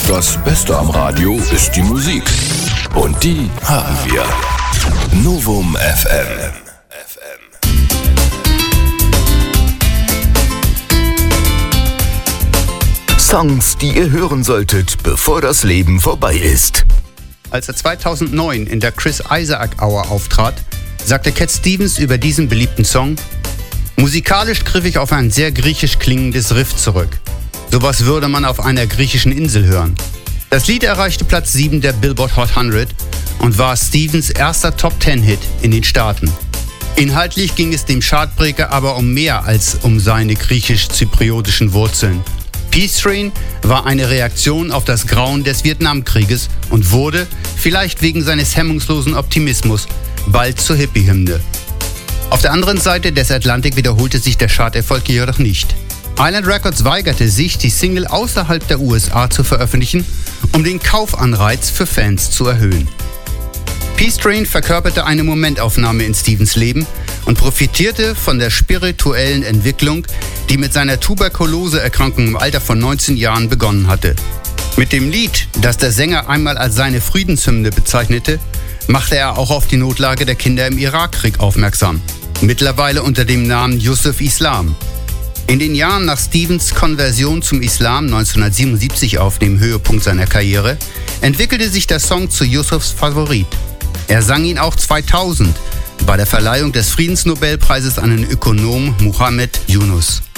Das Beste am Radio ist die Musik. Und die haben wir. Novum FM. Songs, die ihr hören solltet, bevor das Leben vorbei ist. Als er 2009 in der Chris Isaak Hour auftrat, sagte Cat Stevens über diesen beliebten Song: Musikalisch griff ich auf ein sehr griechisch klingendes Riff zurück. Sowas würde man auf einer griechischen Insel hören. Das Lied erreichte Platz 7 der Billboard Hot 100 und war Stevens erster Top-10-Hit in den Staaten. Inhaltlich ging es dem Chartbreaker aber um mehr als um seine griechisch-zypriotischen Wurzeln. Peace Train war eine Reaktion auf das Grauen des Vietnamkrieges und wurde, vielleicht wegen seines hemmungslosen Optimismus, bald zur Hippie-Hymne. Auf der anderen Seite des Atlantik wiederholte sich der Charterfolg jedoch nicht. Island Records weigerte sich, die Single außerhalb der USA zu veröffentlichen, um den Kaufanreiz für Fans zu erhöhen. Peace Train verkörperte eine Momentaufnahme in Stevens Leben und profitierte von der spirituellen Entwicklung, die mit seiner Tuberkuloseerkrankung im Alter von 19 Jahren begonnen hatte. Mit dem Lied, das der Sänger einmal als seine Friedenshymne bezeichnete, machte er auch auf die Notlage der Kinder im Irakkrieg aufmerksam, mittlerweile unter dem Namen Yusuf Islam. In den Jahren nach Stevens Konversion zum Islam 1977 auf dem Höhepunkt seiner Karriere entwickelte sich der Song zu Yusufs Favorit. Er sang ihn auch 2000 bei der Verleihung des Friedensnobelpreises an den Ökonom Muhammad Yunus.